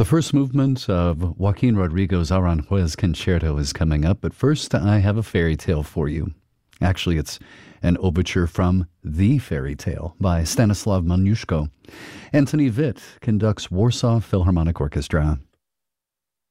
The first movement of Joaquin Rodrigo's Aranjuez Concerto is coming up, but first I have a fairy tale for you. Actually, it's an overture from The Fairy Tale by Stanislav Moniuszko. Anthony Witt conducts Warsaw Philharmonic Orchestra.